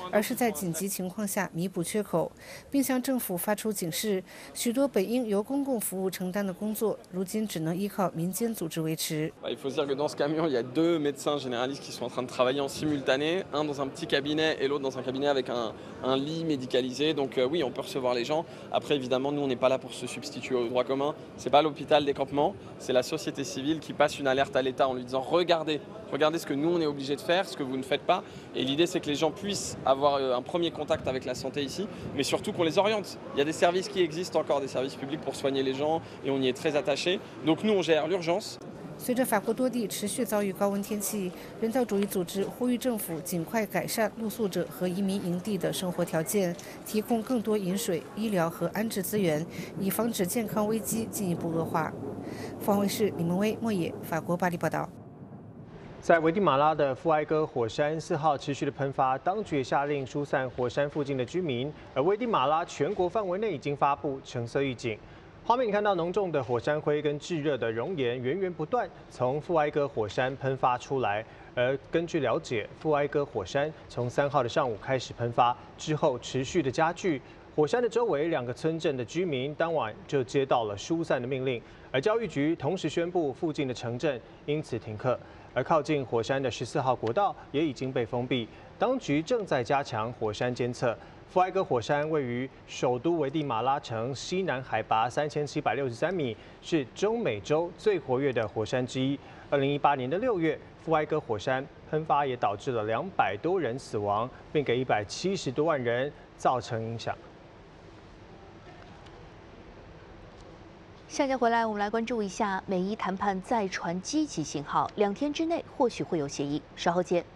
而是在紧急情况下弥补缺口，并向政府发出警示：许多本应由公共服务承担的工作，如今只能依靠民间组织维持。 Il faut se dire que dans ce camion, il y a 2 médecins généralistes qui sont en train de travailler en simultané, un dans un petit cabinet et l'autre dans un cabinet avec un lit médicalisé. Donc oui, on peut recevoir les gens. Après, évidemment, nous, on n'est pas là pour se substituer au droit commun. C'est pas l'hôpital des campements, c'est la société civile qui passe une alerte à l'État en lui disant regardez ce que nous, on est obligé de faire, ce que vous ne faites pas. Et l'idée, c'est que les gens puissent avoir un premier contact avec la santé ici, mais surtout qu'on les oriente. Il y a des services qui existent encore, des services publics pour soigner les gens, et on y est très attaché. Donc nous, on gère l'urgence. 随着法国多地持续遭遇高温天气，人道主义组织呼吁政府尽快改善露宿者和移民营地的生活条件，提供更多饮水、医疗和安置资源，以防止健康危机进一步恶化。方卫视李梦薇、莫野，法国巴黎报道。 在危地马拉的富埃哥火山4号持续的喷发，当局也下令疏散火山附近的居民，而危地马拉全国范围内已经发布橙色预警。 画面你看到浓重的火山灰跟炙热的熔岩源源不断从富埃哥火山喷发出来。而根据了解，富埃哥火山从3号的上午开始喷发，之后持续的加剧。火山的周围2个村镇的居民当晚就接到了疏散的命令，而教育局同时宣布附近的城镇因此停课。而靠近火山的14号国道也已经被封闭，当局正在加强火山监测。 富埃哥火山位于首都危地马拉城西南，海拔3763米，是中美洲最活跃的火山之一。2018年的6月，富埃哥火山喷发也导致了200多人死亡，并给170多万人造成影响。 下节回来，我们来关注一下美伊谈判再传积极信号，2天之内或许会有协议。稍后见。